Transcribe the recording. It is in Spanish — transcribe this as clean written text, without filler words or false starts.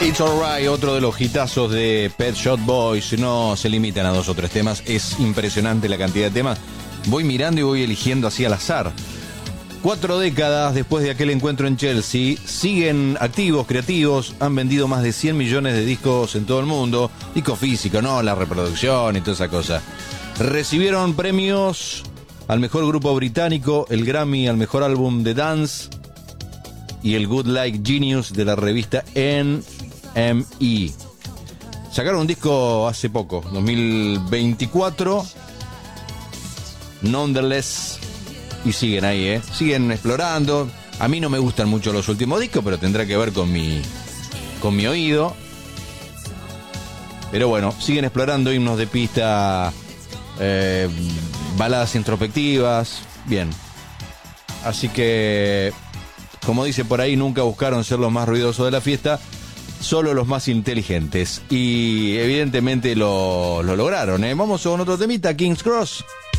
It's Alright, otro de los hitazos de Pet Shop Boys. No se limitan a 2 o 3 temas. Es impresionante la cantidad de temas. Voy mirando y voy eligiendo así al azar. 4 décadas después de aquel encuentro en Chelsea, siguen activos, creativos, han vendido más de 100 millones de discos en todo el mundo. Disco físico, ¿no? La reproducción y toda esa cosa. Recibieron premios al mejor grupo británico, el Grammy al mejor álbum de dance y el Good Like Genius de la revista NME. Sacaron un disco hace poco, 2024, Nonetheless, y siguen ahí, siguen explorando. A mí no me gustan mucho los últimos discos, pero tendrá que ver con mi oído. Pero bueno, siguen explorando himnos de pista, baladas introspectivas, bien. Así que, como dice por ahí, nunca buscaron ser los más ruidosos de la fiesta, solo los más inteligentes. Y evidentemente lo lograron, Vamos con otro temita, King's Cross.